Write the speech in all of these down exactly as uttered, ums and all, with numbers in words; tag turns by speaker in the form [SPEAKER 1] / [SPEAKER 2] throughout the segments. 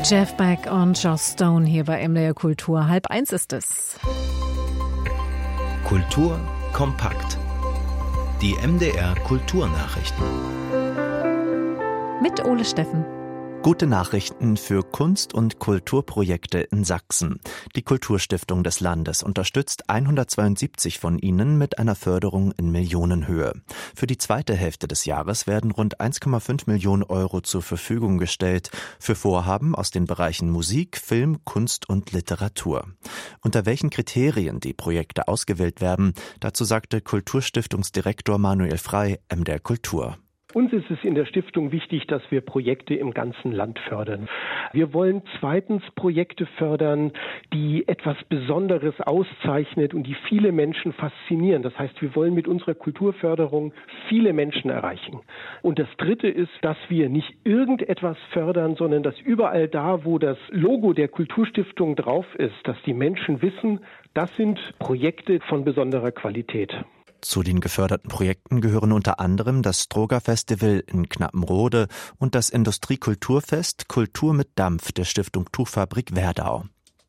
[SPEAKER 1] Jeff Beck und Joss Stone hier bei M D R Kultur. Halb eins ist es.
[SPEAKER 2] Kultur kompakt. Die M D R Kulturnachrichten.
[SPEAKER 1] Mit Ole Steffen.
[SPEAKER 3] Gute Nachrichten für Kunst- und Kulturprojekte in Sachsen. Die Kulturstiftung des Landes unterstützt hundertzweiundsiebzig von ihnen mit einer Förderung in Millionenhöhe. Für die zweite Hälfte des Jahres werden rund eins Komma fünf Millionen Euro zur Verfügung gestellt für Vorhaben aus den Bereichen Musik, Film, Kunst und Literatur. Unter welchen Kriterien die Projekte ausgewählt werden, dazu sagte Kulturstiftungsdirektor Manuel Frey, M D R Kultur.
[SPEAKER 4] Uns ist es in der Stiftung wichtig, dass wir Projekte im ganzen Land fördern. Wir wollen zweitens Projekte fördern, die etwas Besonderes auszeichnet und die viele Menschen faszinieren. Das heißt, wir wollen mit unserer Kulturförderung viele Menschen erreichen. Und das Dritte ist, dass wir nicht irgendetwas fördern, sondern dass überall da, wo das Logo der Kulturstiftung drauf ist, dass die Menschen wissen, das sind Projekte von besonderer Qualität.
[SPEAKER 3] Zu den geförderten Projekten gehören unter anderem das Stroger-Festival in Knappenrode und das Industriekulturfest Kultur mit Dampf der Stiftung Tuchfabrik Werdau.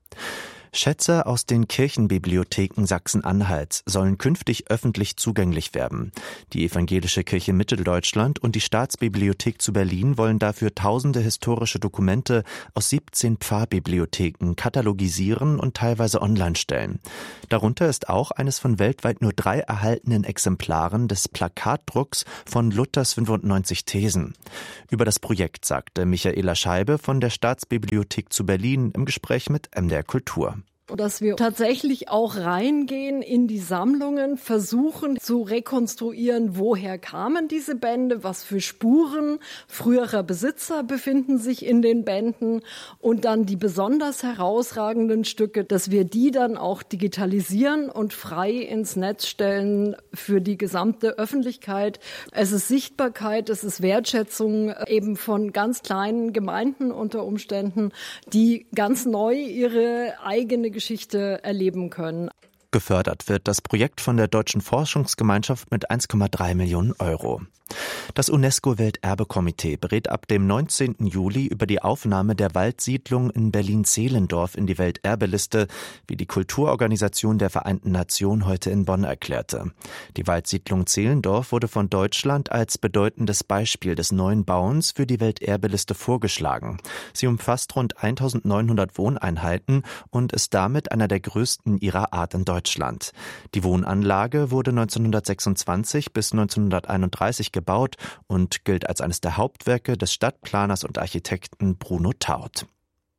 [SPEAKER 3] Schätze aus den Kirchenbibliotheken Sachsen-Anhalts sollen künftig öffentlich zugänglich werden. Die Evangelische Kirche Mitteldeutschland und die Staatsbibliothek zu Berlin wollen dafür tausende historische Dokumente aus siebzehn Pfarrbibliotheken katalogisieren und teilweise online stellen. Darunter ist auch eines von weltweit nur drei erhaltenen Exemplaren des Plakatdrucks von Luthers fünfundneunzig Thesen. Über das Projekt sagte Michaela Scheibe von der Staatsbibliothek zu Berlin im Gespräch mit M D R Kultur.
[SPEAKER 5] Dass wir tatsächlich auch reingehen in die Sammlungen, versuchen zu rekonstruieren, woher kamen diese Bände, was für Spuren früherer Besitzer befinden sich in den Bänden und dann die besonders herausragenden Stücke, dass wir die dann auch digitalisieren und frei ins Netz stellen für die gesamte Öffentlichkeit. Es ist Sichtbarkeit, es ist Wertschätzung eben von ganz kleinen Gemeinden unter Umständen, die ganz neu ihre eigene Geschichte erleben können.
[SPEAKER 3] Gefördert wird das Projekt von der Deutschen Forschungsgemeinschaft mit eins Komma drei Millionen Euro. Das UNESCO-Welterbekomitee berät ab dem neunzehnten Juli über die Aufnahme der Waldsiedlung in Berlin-Zehlendorf in die Welterbeliste, wie die Kulturorganisation der Vereinten Nationen heute in Bonn erklärte. Die Waldsiedlung Zehlendorf wurde von Deutschland als bedeutendes Beispiel des neuen Bauens für die Welterbeliste vorgeschlagen. Sie umfasst rund eintausendneunhundert Wohneinheiten und ist damit einer der größten ihrer Art in Deutschland. Die Wohnanlage wurde neunzehnhundertsechsundzwanzig bis neunzehnhunderteinunddreißig gebaut und gilt als eines der Hauptwerke des Stadtplaners und Architekten Bruno Taut.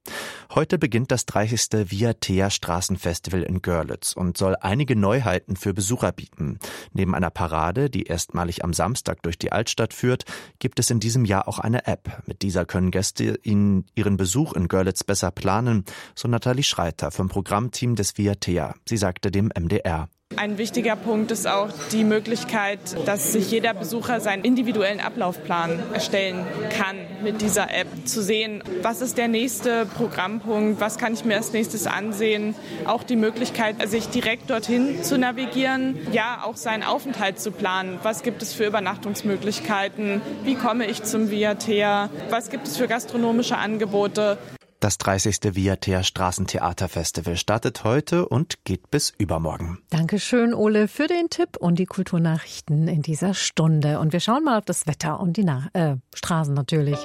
[SPEAKER 3] Heute beginnt das dreißigste Via-Thea Straßenfestival in Görlitz und soll einige Neuheiten für Besucher bieten. Neben einer Parade, die erstmalig am Samstag durch die Altstadt führt, gibt es in diesem Jahr auch eine App. Mit dieser können Gäste ihren Besuch in Görlitz besser planen, so Nathalie Schreiter vom Programmteam des Via-Thea. Sie sagte dem M D R.
[SPEAKER 6] Ein wichtiger Punkt ist auch die Möglichkeit, dass sich jeder Besucher seinen individuellen Ablaufplan erstellen kann mit dieser App. Zu sehen, was ist der nächste Programmpunkt, was kann ich mir als nächstes ansehen. Auch die Möglichkeit, sich direkt dorthin zu navigieren. Ja, auch seinen Aufenthalt zu planen. Was gibt es für Übernachtungsmöglichkeiten? Wie komme ich zum Via-Thea? Was gibt es für gastronomische Angebote?
[SPEAKER 3] Das dreißigste Via-Thea Straßentheaterfestival startet heute und geht bis übermorgen.
[SPEAKER 1] Dankeschön, Ole, für den Tipp und die Kulturnachrichten in dieser Stunde. Und wir schauen mal auf das Wetter und die Na- äh, Straßen natürlich.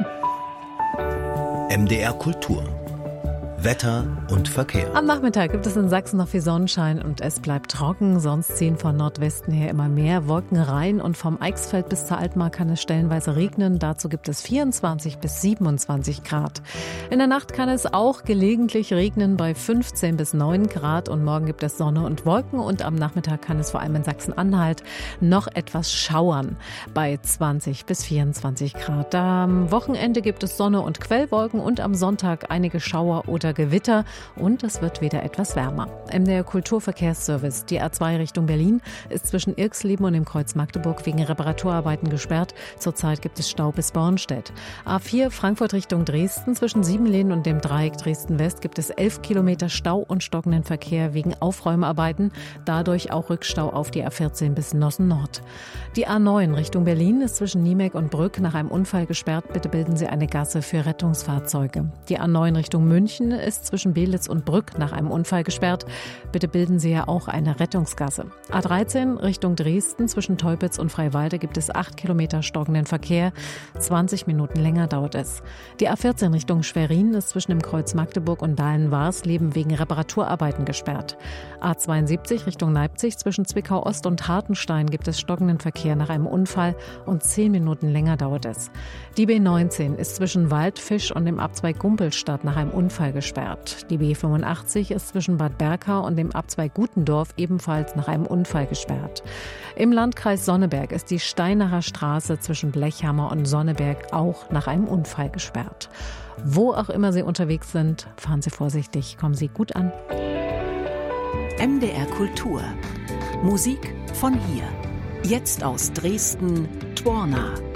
[SPEAKER 2] M D R Kultur. Wetter und Verkehr.
[SPEAKER 1] Am Nachmittag gibt es in Sachsen noch viel Sonnenschein und es bleibt trocken. Sonst ziehen von Nordwesten her immer mehr Wolken rein und vom Eichsfeld bis zur Altmark kann es stellenweise regnen. Dazu gibt es vierundzwanzig bis siebenundzwanzig Grad. In der Nacht kann es auch gelegentlich regnen bei fünfzehn bis neun Grad und morgen gibt es Sonne und Wolken und am Nachmittag kann es vor allem in Sachsen-Anhalt noch etwas schauern bei zwanzig bis vierundzwanzig Grad. Am Wochenende gibt es Sonne und Quellwolken und am Sonntag einige Schauer oder oder Gewitter und es wird wieder etwas wärmer. M D R Kulturverkehrsservice. Die A zwei Richtung Berlin ist zwischen Irxleben und dem Kreuz Magdeburg wegen Reparaturarbeiten gesperrt. Zurzeit gibt es Stau bis Bornstedt. A vier Frankfurt Richtung Dresden. Zwischen Siebenlehnen und dem Dreieck Dresden-West gibt es elf Kilometer Stau und stockenden Verkehr wegen Aufräumarbeiten. Dadurch auch Rückstau auf die A vierzehn bis Nossen Nord. Die A neun Richtung Berlin ist zwischen Niemek und Brück nach einem Unfall gesperrt. Bitte bilden Sie eine Gasse für Rettungsfahrzeuge. Die A neun Richtung München ist zwischen Belitz und Brück nach einem Unfall gesperrt. Bitte bilden Sie ja auch eine Rettungsgasse. A dreizehn Richtung Dresden zwischen Teupitz und Freiwalde gibt es acht Kilometer stockenden Verkehr. zwanzig Minuten länger dauert es. Die A vierzehn Richtung Schwerin ist zwischen dem Kreuz Magdeburg und Dahlen-Warsleben wegen Reparaturarbeiten gesperrt. A zweiundsiebzig Richtung Leipzig zwischen Zwickau Ost und Hartenstein gibt es stockenden Verkehr nach einem Unfall und zehn Minuten länger dauert es. Die B neunzehn ist zwischen Waldfisch und dem Abzweig Gumpelstadt nach einem Unfall gesperrt. Die B fünfundachtzig ist zwischen Bad Berka und dem Abzweig Gutendorf ebenfalls nach einem Unfall gesperrt. Im Landkreis Sonneberg ist die Steinacher Straße zwischen Blechhammer und Sonneberg auch nach einem Unfall gesperrt. Wo auch immer Sie unterwegs sind, fahren Sie vorsichtig, kommen Sie gut an.
[SPEAKER 7] M D R Kultur. Musik von hier. Jetzt aus Dresden, Tworna.